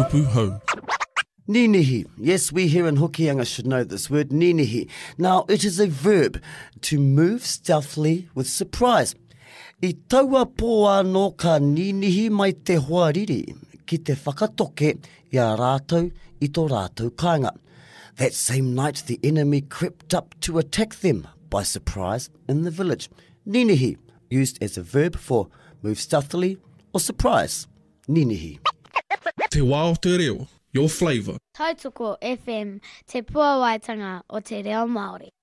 kupu hau. Ninihi. Yes, we here in Hokianga should know this word, ninihi. Now, it is a verb to move stealthily with surprise. I taua pō anō ka ninihi mai te hoariri, ki te whakatoke I a rātou I tō rātou kāinga. That same night, the enemy crept up to attack them by surprise in the village. Ninihi, used as a verb for move stealthily or surprise. Ninihi. Te wā o te reo, your flavour. Tautoko FM, te puawaitanga o te reo Māori.